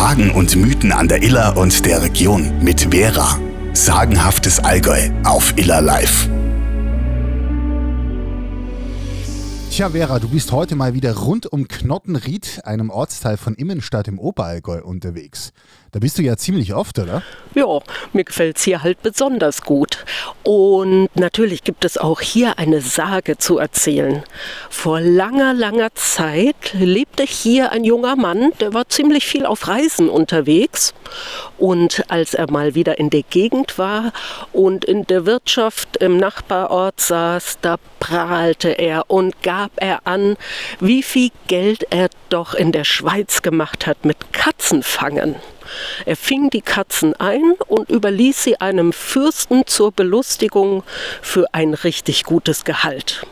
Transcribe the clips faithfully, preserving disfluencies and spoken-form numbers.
Sagen und Mythen an der Iller und der Region mit Vera. Sagenhaftes Allgäu auf Iller Live. Tja, Vera, du bist heute mal wieder rund um Knottenried, einem Ortsteil von Immenstadt im Oberallgäu, unterwegs. Da bist du ja ziemlich oft, oder? Ja, mir gefällt es hier halt besonders gut. Und natürlich gibt es auch hier eine Sage zu erzählen. Vor langer, langer Zeit lebte hier ein junger Mann, der war ziemlich viel auf Reisen unterwegs. Und als er mal wieder in der Gegend war und in der Wirtschaft im Nachbarort saß, da prahlte er und gab er an, wie viel Geld er doch in der Schweiz gemacht hat mit Katzenfangen. Er fing die Katzen ein und überließ sie einem Fürsten zur Belustigung für ein richtig gutes Gehalt.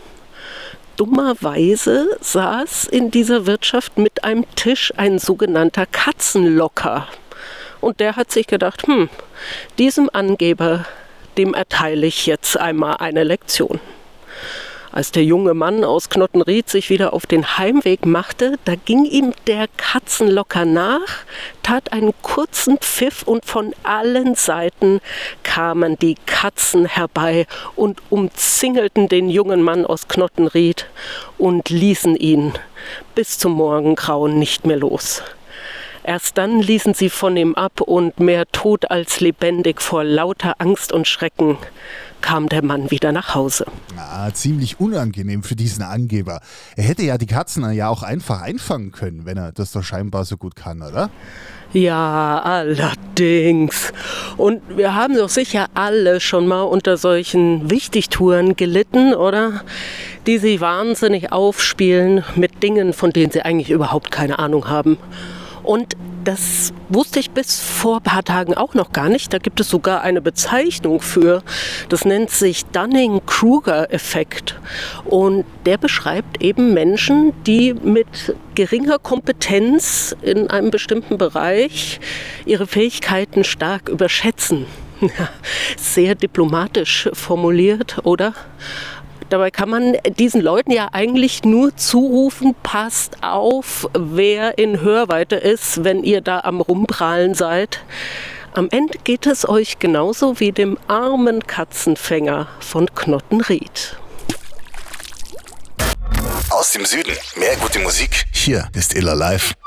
Dummerweise saß in dieser Wirtschaft mit einem Tisch ein sogenannter Katzenlocker. Und der hat sich gedacht, hm, diesem Angeber, dem erteile ich jetzt einmal eine Lektion. Als der junge Mann aus Knottenried sich wieder auf den Heimweg machte, da ging ihm der Katzenlocker nach, tat einen kurzen Pfiff und von allen Seiten kamen die Katzen herbei und umzingelten den jungen Mann aus Knottenried und ließen ihn bis zum Morgengrauen nicht mehr los. Erst dann ließen sie von ihm ab und mehr tot als lebendig vor lauter Angst und Schrecken kam der Mann wieder nach Hause. Ja, ziemlich unangenehm für diesen Angeber. Er hätte ja die Katzen ja auch einfach einfangen können, wenn er das doch scheinbar so gut kann, oder? Ja, allerdings. Und wir haben doch sicher alle schon mal unter solchen Wichtigtouren gelitten, oder? Die sich wahnsinnig aufspielen mit Dingen, von denen sie eigentlich überhaupt keine Ahnung haben. Und das wusste ich bis vor ein paar Tagen auch noch gar nicht. Da gibt es sogar eine Bezeichnung für. Das nennt sich Dunning-Kruger-Effekt. Und der beschreibt eben Menschen, die mit geringer Kompetenz in einem bestimmten Bereich ihre Fähigkeiten stark überschätzen. Ja, sehr diplomatisch formuliert, oder? Dabei kann man diesen Leuten ja eigentlich nur zurufen, passt auf, wer in Hörweite ist, wenn ihr da am Rumprahlen seid. Am Ende geht es euch genauso wie dem armen Katzenfänger von Knottenried. Aus dem Süden mehr gute Musik. Hier ist Iller Live.